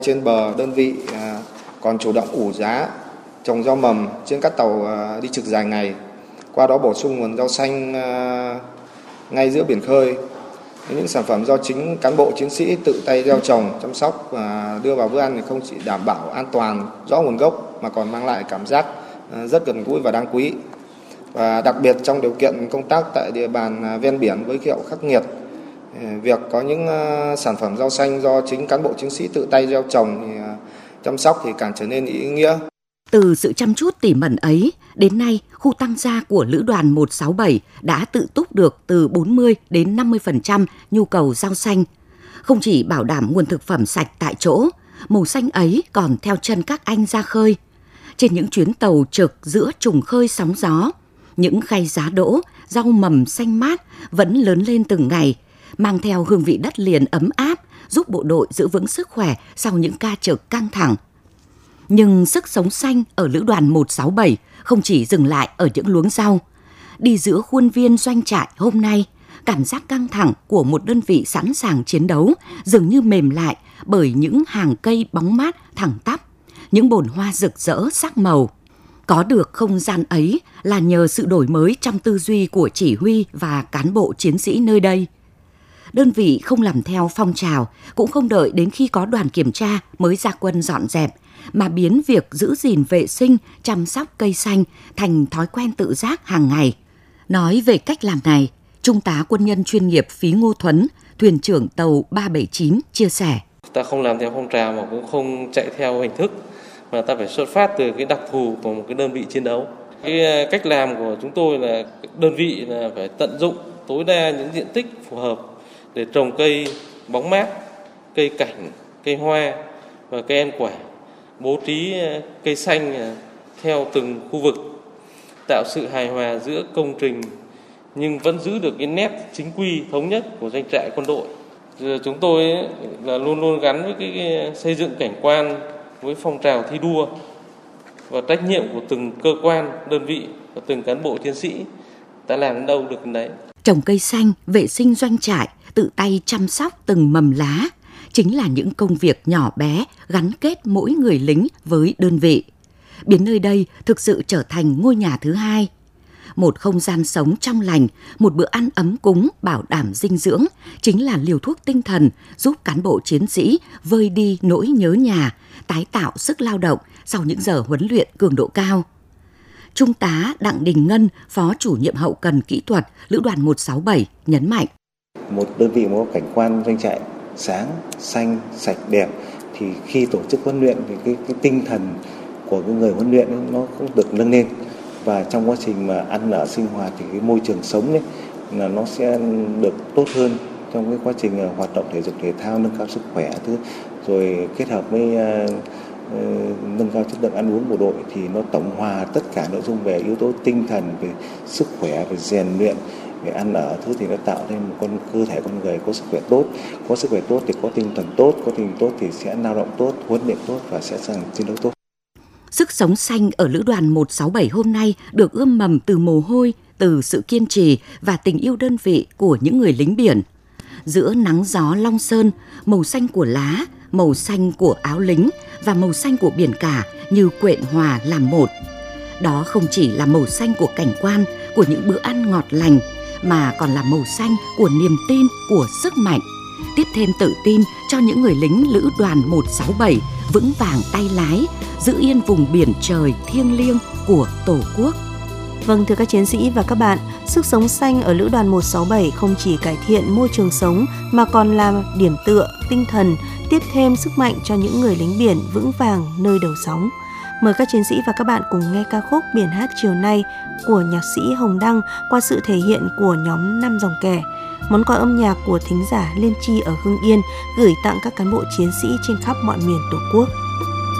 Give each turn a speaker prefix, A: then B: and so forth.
A: Trên bờ, đơn vị còn chủ động ủ giá, trồng rau mầm trên các tàu đi trực dài ngày, qua đó bổ sung nguồn rau xanh ngay giữa biển khơi. Những sản phẩm do chính cán bộ chiến sĩ tự tay gieo trồng, chăm sóc và đưa vào bữa ăn thì không chỉ đảm bảo an toàn, rõ nguồn gốc mà còn mang lại cảm giác rất gần gũi và đáng quý. Và đặc biệt trong điều kiện công tác tại địa bàn ven biển với khí hậu khắc nghiệt, việc có những sản phẩm rau xanh do chính cán bộ chiến sĩ tự tay gieo trồng thì chăm sóc thì càng trở nên ý nghĩa.
B: Từ sự chăm chút tỉ mẩn ấy, đến nay, khu tăng gia của Lữ đoàn 167 đã tự túc được từ 40 đến 50% nhu cầu rau xanh. Không chỉ bảo đảm nguồn thực phẩm sạch tại chỗ, màu xanh ấy còn theo chân các anh ra khơi. Trên những chuyến tàu trực giữa trùng khơi sóng gió, những khay giá đỗ, rau mầm xanh mát vẫn lớn lên từng ngày, mang theo hương vị đất liền ấm áp, giúp bộ đội giữ vững sức khỏe sau những ca trực căng thẳng. Nhưng sức sống xanh ở Lữ đoàn 167 không chỉ dừng lại ở những luống rau. Đi giữa khuôn viên doanh trại hôm nay, cảm giác căng thẳng của một đơn vị sẵn sàng chiến đấu dường như mềm lại bởi những hàng cây bóng mát thẳng tắp, những bồn hoa rực rỡ sắc màu. Có được không gian ấy là nhờ sự đổi mới trong tư duy của chỉ huy và cán bộ chiến sĩ nơi đây. Đơn vị không làm theo phong trào, cũng không đợi đến khi có đoàn kiểm tra mới ra quân dọn dẹp, mà biến việc giữ gìn vệ sinh, chăm sóc cây xanh thành thói quen tự giác hàng ngày. Nói về cách làm này, Trung tá quân nhân chuyên nghiệp Phí Ngô Thuấn, thuyền trưởng tàu 379 chia sẻ.
C: Ta không làm theo phong trào mà cũng không chạy theo hình thức, mà ta phải xuất phát từ cái đặc thù của một cái đơn vị chiến đấu. Cái cách làm của chúng tôi là đơn vị là phải tận dụng tối đa những diện tích phù hợp để trồng cây bóng mát, cây cảnh, cây hoa và cây ăn quả, bố trí cây xanh theo từng khu vực, tạo sự hài hòa giữa công trình nhưng vẫn giữ được cái nét chính quy thống nhất của doanh trại quân đội. Chúng tôi là luôn luôn gắn với cái xây dựng cảnh quan với phong trào thi đua và trách nhiệm của từng cơ quan, đơn vị và từng cán bộ chiến sĩ. Ta làm đến đâu được đến đấy.
B: Trồng cây xanh, vệ sinh doanh trại, tự tay chăm sóc từng mầm lá chính là những công việc nhỏ bé gắn kết mỗi người lính với đơn vị, biến nơi đây thực sự trở thành ngôi nhà thứ hai. Một không gian sống trong lành, một bữa ăn ấm cúng bảo đảm dinh dưỡng chính là liều thuốc tinh thần giúp cán bộ chiến sĩ vơi đi nỗi nhớ nhà, tái tạo sức lao động sau những giờ huấn luyện cường độ cao. Trung tá Đặng Đình Ngân, Phó chủ nhiệm hậu cần kỹ thuật Lữ đoàn 167 nhấn mạnh.
D: Một đơn vị có cảnh quan doanh trại sáng, xanh, sạch, đẹp thì khi tổ chức huấn luyện thì cái tinh thần của cái người huấn luyện ấy, nó cũng được nâng lên, và trong quá trình mà ăn ở sinh hoạt thì cái môi trường sống ấy là nó sẽ được tốt hơn trong cái quá trình hoạt động thể dục thể thao, nâng cao sức khỏe rồi kết hợp với nâng cao chất lượng ăn uống bộ đội thì nó tổng hòa tất cả nội dung về yếu tố tinh thần, về sức khỏe, về rèn luyện, về ăn ở thì nó tạo nên một con cơ thể con người có sức khỏe tốt. Có sức khỏe tốt thì có tinh thần tốt, có tinh thần tốt thì sẽ lao động tốt, huấn luyện tốt và sẽ sẵn sàng chiến đấu tốt.
B: Sức sống xanh ở Lữ đoàn 167 hôm nay được ươm mầm từ mồ hôi, từ sự kiên trì và tình yêu đơn vị của những người lính biển. Giữa nắng gió Long Sơn, màu xanh của lá, màu xanh của áo lính và màu xanh của biển cả như quện hòa làm một. Đó không chỉ là màu xanh của cảnh quan, của những bữa ăn ngọt lành, mà còn là màu xanh của niềm tin, của sức mạnh, tiếp thêm tự tin cho những người lính Lữ đoàn 167 vững vàng tay lái, giữ yên vùng biển trời thiêng liêng của Tổ quốc.
E: Vâng, thưa các chiến sĩ và các bạn, sức sống xanh ở Lữ đoàn 167 không chỉ cải thiện môi trường sống mà còn là điểm tựa, tinh thần, tiếp thêm sức mạnh cho những người lính biển vững vàng nơi đầu sóng. Mời các chiến sĩ và các bạn cùng nghe ca khúc Biển hát chiều nay của nhạc sĩ Hồng Đăng qua sự thể hiện của nhóm Năm Dòng Kẻ. Món quà âm nhạc của thính giả Liên Chi ở Hưng Yên gửi tặng các cán bộ chiến sĩ trên khắp mọi miền Tổ quốc.